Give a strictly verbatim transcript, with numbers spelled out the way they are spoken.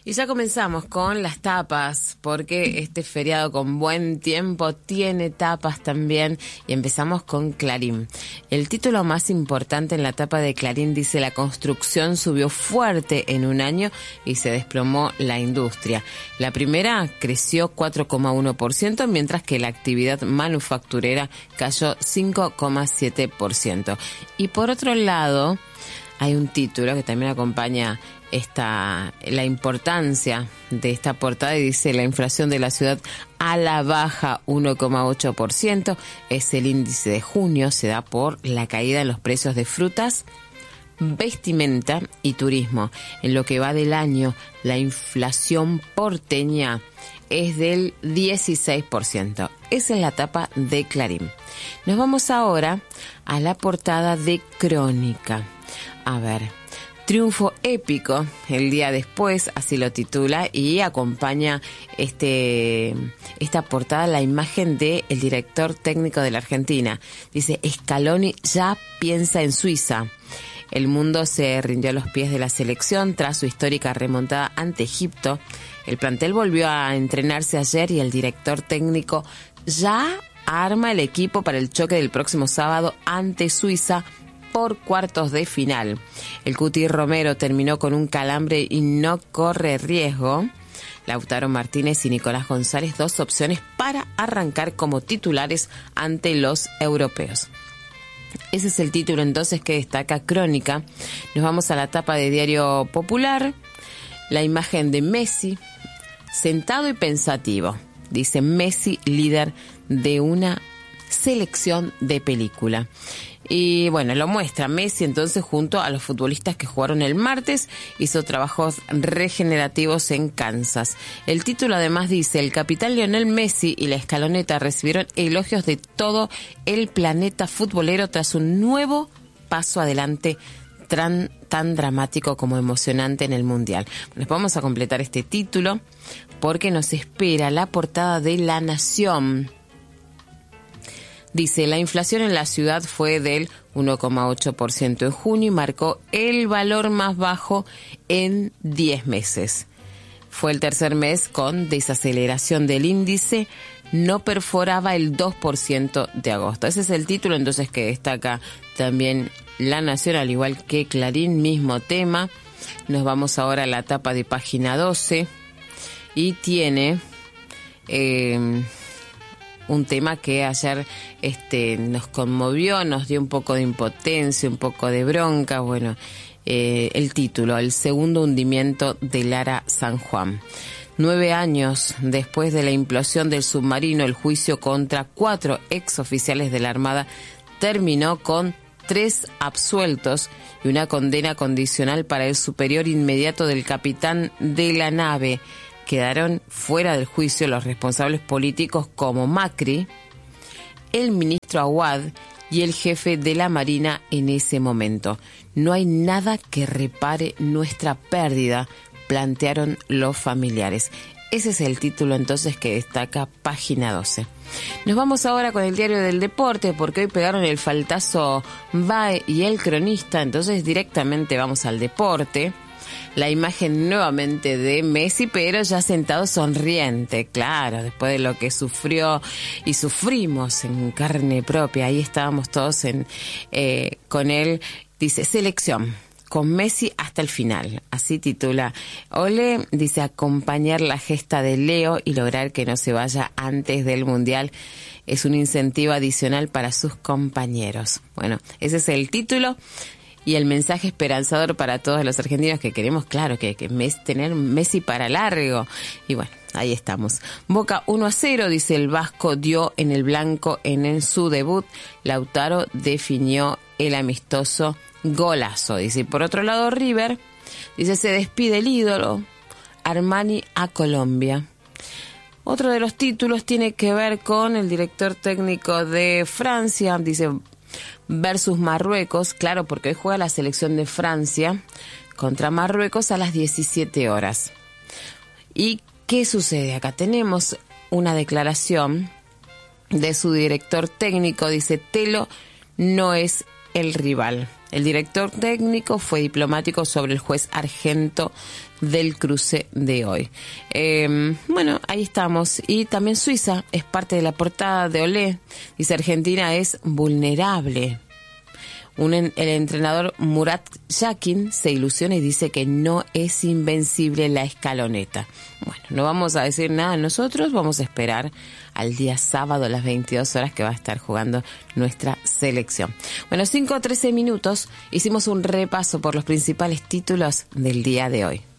Y ya comenzamos con las tapas, porque este feriado con buen tiempo tiene tapas también, y empezamos con Clarín. El título más importante en la tapa de Clarín dice: la construcción subió fuerte en un año y se desplomó la industria. La primera creció cuatro coma uno por ciento, mientras que la actividad manufacturera cayó cinco coma siete por ciento. Y por otro lado, hay un título que también acompaña esta, la importancia de esta portada, y dice: la inflación de la ciudad a la baja uno coma ocho por ciento. Es el índice de junio, se da por la caída en los precios de frutas, vestimenta y turismo. En lo que va del año, la inflación porteña es del dieciséis por ciento. Esa es la tapa de Clarín. Nos vamos ahora a la portada de Crónica. A ver, triunfo épico el día después, así lo titula, y acompaña este esta portada la imagen del director técnico de la Argentina. Dice: Scaloni ya piensa en Suiza. El mundo se rindió a los pies de la selección tras su histórica remontada ante Egipto. El plantel volvió a entrenarse ayer y el director técnico ya arma el equipo para el choque del próximo sábado ante Suiza por cuartos de final. El Cuti Romero terminó con un calambre y no corre riesgo. Lautaro Martínez y Nicolás González, dos opciones para arrancar como titulares ante los europeos. Ese es el título entonces que destaca Crónica. Nos vamos a la tapa de Diario Popular. La imagen de Messi, sentado y pensativo. Dice: Messi, líder de una selección de película. Y bueno, lo muestra Messi entonces junto a los futbolistas que jugaron el martes. Hizo trabajos regenerativos en Kansas. El título además dice: el capitán Lionel Messi y la escaloneta recibieron elogios de todo el planeta futbolero tras un nuevo paso adelante tan, tan dramático como emocionante en el Mundial. Nos vamos a completar este título porque nos espera la portada de La Nación. Dice: la inflación en la ciudad fue del uno coma ocho por ciento en junio y marcó el valor más bajo en diez meses. Fue el tercer mes con desaceleración del índice, no perforaba el dos por ciento de agosto. Ese es el título entonces que destaca también La Nación, al igual que Clarín, mismo tema. Nos vamos ahora a la tapa de Página doce y tiene Eh, un tema que ayer este, nos conmovió, nos dio un poco de impotencia, un poco de bronca. Bueno, eh, el título: el segundo hundimiento de Lara San Juan. Nueve años después de la implosión del submarino, el juicio contra cuatro exoficiales de la Armada terminó con tres absueltos y una condena condicional para el superior inmediato del capitán de la nave. Quedaron fuera del juicio los responsables políticos como Macri, el ministro Aguad y el jefe de la Marina en ese momento. No hay nada que repare nuestra pérdida, plantearon los familiares. Ese es el título entonces que destaca Página doce. Nos vamos ahora con el Diario del Deporte, porque hoy pegaron el faltazo Bae y El Cronista, entonces directamente vamos al deporte. La imagen nuevamente de Messi, pero ya sentado sonriente, claro, después de lo que sufrió y sufrimos en carne propia. Ahí estábamos todos en eh, con él. Dice: selección, con Messi hasta el final. Así titula Ole. Dice: acompañar la gesta de Leo y lograr que no se vaya antes del Mundial es un incentivo adicional para sus compañeros. Bueno, ese es el título. Y el mensaje esperanzador para todos los argentinos que queremos, claro, que, que mes, tener Messi para largo. Y bueno, ahí estamos. Boca uno a cero, dice: el Vasco dio en el blanco en, en su debut. Lautaro definió el amistoso golazo. Dice: y por otro lado, River, dice: se despide el ídolo. Armani a Colombia. Otro de los títulos tiene que ver con el director técnico de Francia. Dice: versus Marruecos, claro, porque hoy juega la selección de Francia contra Marruecos a las diecisiete horas. ¿Y qué sucede? Acá tenemos una declaración de su director técnico. Dice: Telo no es el rival. El director técnico fue diplomático sobre el juez Argento del cruce de hoy. Eh, bueno, ahí estamos. Y también Suiza es parte de la portada de Olé. Dice, Argentina es vulnerable. Un, el entrenador Murat Yakin se ilusiona y dice que no es invencible la escaloneta. Bueno, no vamos a decir nada nosotros, vamos a esperar al día sábado a las veintidós horas que va a estar jugando nuestra selección. Bueno, cinco a trece minutos, hicimos un repaso por los principales títulos del día de hoy.